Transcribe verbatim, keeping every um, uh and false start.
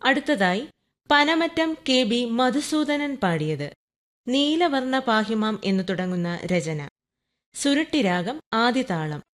അടുത്തതായി Panamattom K B Madhusoodanan പാടിയത് നീലവർണ്ണ പാഹിമാം എന്നു തുടങ്ങുന്ന രചന. സുരുട്ടിരാഗം ആദിതാളം.